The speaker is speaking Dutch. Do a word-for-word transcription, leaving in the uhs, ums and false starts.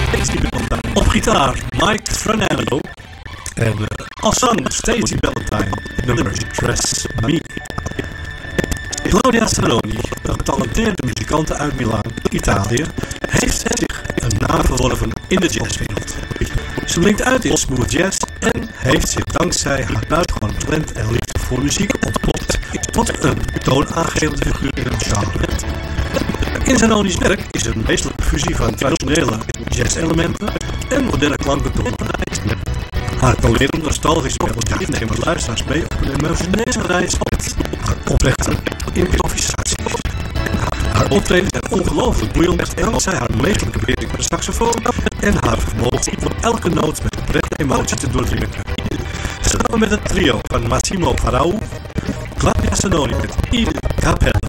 Op gitaar Mike Fernando. En uh, als zang Stacey Valentine. Het nummer Dress Me. Claudia Zanoni, een getalenteerde muzikante uit Milaan, Italië, heeft zich een naam verworven in de jazzwereld. Ze blinkt uit in smooth jazz en heeft zich dankzij haar buitengewoon talent en liefde voor muziek ontpopt tot een toonaangevende figuur in het genre. In Zanoni's werk is een meestelijke fusie van traditionele jazz-elementen en moderne klanken te horen. Haar tolerende nostalgische melodie neemt luisteraars mee op een emotionele reis met haar oprechte improvisaties. Haar optreden zijn ongelooflijk boeiend dankzij haar meestelijke beweging met de saxofoon en haar vermogen om elke noot met oprechte emotie te doordringen. Samen met het trio van Massimo Farau, Claudia Zanoni met Il Cappello.